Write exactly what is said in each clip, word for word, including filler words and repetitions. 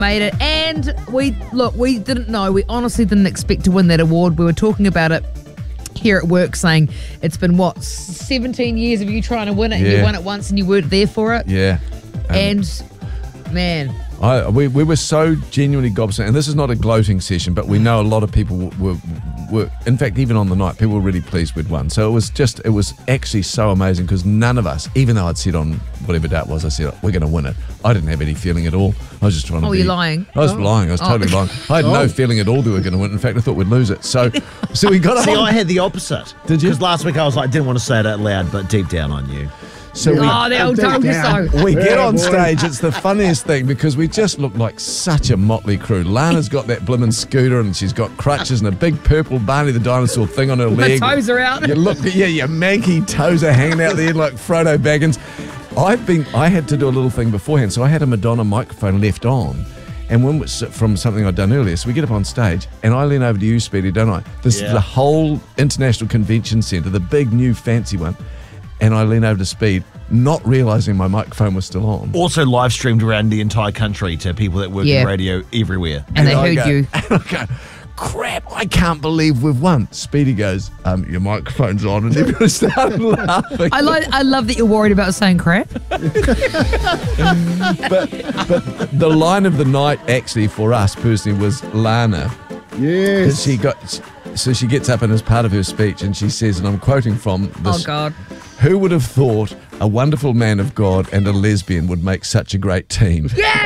Made it. And we, look, we didn't know. We honestly didn't expect to win that award. We were talking about it here at work, saying it's been, what, seventeen years of you trying to win it, and Yeah. you won it once and you weren't there for it. Yeah. Um, And, man... I, we, we were so genuinely gobsmacked, and this is not a gloating session, but we know a lot of people were, were, in fact, even on the night, people were really pleased we'd won. So it was just, it was actually so amazing, because none of us, even though I'd said on whatever day it was, I said, we're going to win it. I didn't have any feeling at all. I was just trying to Oh, be... you're lying. I was Oh. lying. I was Oh. totally lying. I had no Oh. feeling at all that we were going to win. In fact, I thought we'd lose it. So, so we got up See, on- I had the opposite. Did you? Because last week I was like, didn't want to say it out loud, but deep down I knew. So we, Oh, the old told you so. we get Yeah, on boy. stage, it's the funniest thing, because we just look like such a motley crew. Lana's got that blimmin' scooter, and she's got crutches and a big purple Barney the dinosaur thing on her My leg. toes are out. You look, yeah, your manky toes are hanging out there like Frodo Baggins. I've been, I had to do a little thing beforehand, so I had a Madonna microphone left on. And when was from something I'd done earlier, so we get up on stage, and I lean over to you, Speedy, don't I? This is Yeah. the whole International Convention Centre, the big new fancy one, and I lean over to Speed, not realising my microphone was still on. Also live streamed around the entire country to people that work Yeah. in radio everywhere. And they I heard go- you. And I go, crap, I can't believe we've won. Speedy goes, um, your microphone's on, and everybody started laughing. I, like, I love that you're worried about saying crap. but, but the line of the night, actually, for us personally, was Lana. Yes. She got, so she gets up, and as part of her speech, and she says, and I'm quoting from this, Oh, God. who would have thought a wonderful man of God and a lesbian would make such a great team?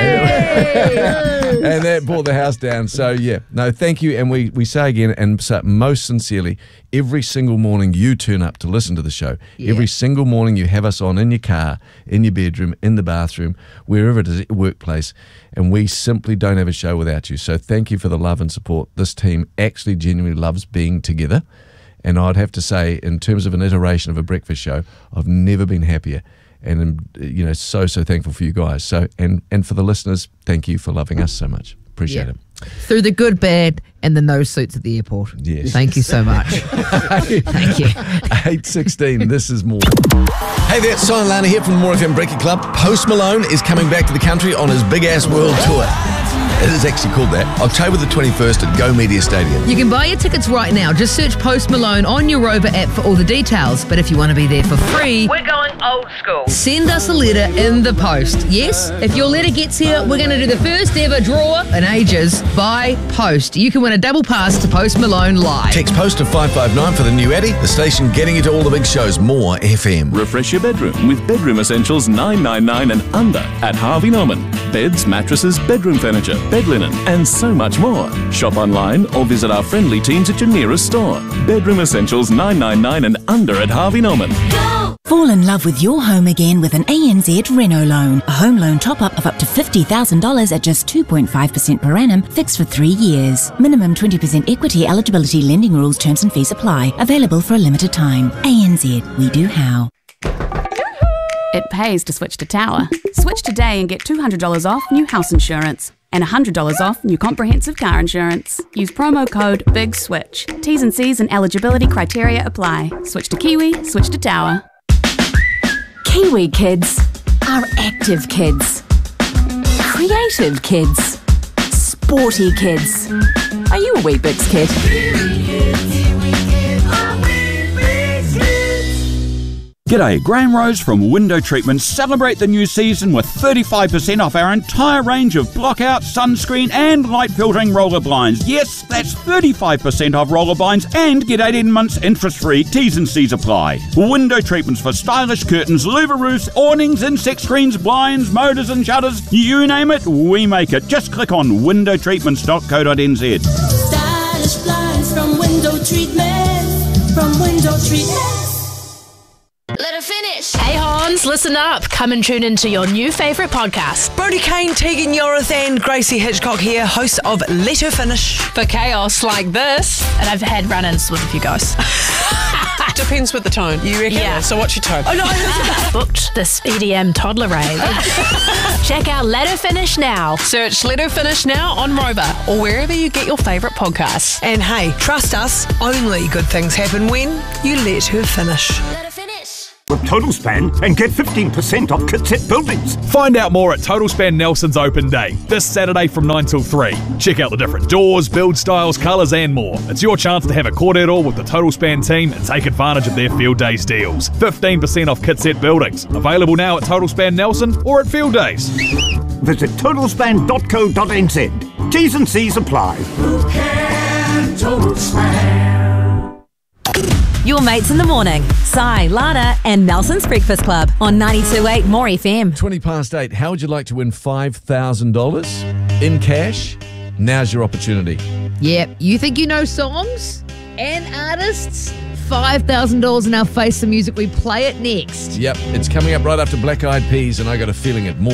Yay! And that brought the house down. So, yeah, no, thank you. And we, we say again, and so most sincerely, every single morning you turn up to listen to the show. Yeah. Every single morning you have us on in your car, in your bedroom, in the bathroom, wherever it is, at your workplace. And we simply don't have a show without you. So thank you for the love and support. This team actually genuinely loves being together. And I'd have to say, in terms of an iteration of a breakfast show, I've never been happier. And I'm, you know, so, so thankful for you guys. So, and, and for the listeners, thank you for loving us so much. Appreciate Yeah. it. Through the good, bad, and the nose suits at the airport. Yes. Thank you so much. Thank you. eight sixteen, this is more. Hey there, it's Simon Lana here from the More F M Breaking Club. Post Malone is coming back to the country on his big-ass world tour. It is actually called that. October the twenty-first at Go Media Stadium. You can buy your tickets right now. Just search Post Malone on your Rover app for all the details. But if you want to be there for free, we're going old school. Send us a letter in the post. Yes, if your letter gets here, we're going to do the first ever draw in ages by post. You can win a double pass to Post Malone live. Text post to five five nine for the new Addy, the station getting you to all the big shows. More F M. Refresh your bedroom with Bedroom Essentials nine ninety-nine and under at Harvey Norman. Beds, mattresses, bedroom furniture, bed linen, and so much more. Shop online or visit our friendly teams at your nearest store. Bedroom Essentials nine ninety-nine and under at Harvey Norman. Fall in love with your home again with an A N Z Renault loan. A home loan top-up of up to fifty thousand dollars at just two point five percent per annum, fixed for three years. Minimum twenty percent equity eligibility, lending rules, terms and fees apply. Available for a limited time. A N Z, we do how. It pays to switch to Tower. Switch today and get two hundred dollars off new house insurance and one hundred dollars off new comprehensive car insurance. Use promo code BIGSWITCH. T's and C's and eligibility criteria apply. Switch to Kiwi, switch to Tower. Kiwi kids are active kids, creative kids, sporty kids. Are you a wee Bix kid? G'day, Graham Rose from Window Treatment. Celebrate the new season with thirty-five percent off our entire range of blockout, sunscreen and light filtering roller blinds. Yes, that's thirty-five percent off roller blinds and get eighteen months interest-free. T's and C's apply. Window treatments for stylish curtains, louver roofs, awnings, insect screens, blinds, motors and shutters. You name it, we make it. Just click on window treatments dot co dot n z. Stylish blinds from Window Treatment, from Window Treatment. Let her finish. Hey Hans, listen up. Come and tune into your new favourite podcast. Brody Kane, Tegan Yorith and Gracie Hitchcock here, hosts of Let Her Finish. For chaos like this. And I've had run-ins with a few guys. Depends with the tone, you reckon? Yeah. So what's your tone? Oh no, booked this E D M toddler rave. Check out Let Her Finish now. Search Let Her Finish now on Rover or wherever you get your favourite podcasts. And hey, trust us, only good things happen when you let her finish. Let her finish. with Total Span and get fifteen percent off Kitsett Buildings. Find out more at Total Span Nelson's Open Day, this Saturday from nine till three. Check out the different doors, build styles, colours and more. It's your chance to have a kōrero with the Total Span team and take advantage of their Field Days deals. fifteen percent off Kitsett Buildings. Available now at Total Span Nelson or at Field Days. Visit total span dot co dot n z. T's and C's apply. Who can Total Span? Your mates in the morning. Si, Lana and Nelson's Breakfast Club on ninety-two point eight More F M. twenty past eight. How would you like to win five thousand dollars in cash? Now's your opportunity. Yep. You think you know songs and artists? five thousand dollars in our Face the Music. We play it next. Yep. It's coming up right after Black Eyed Peas, and I got a feeling it more.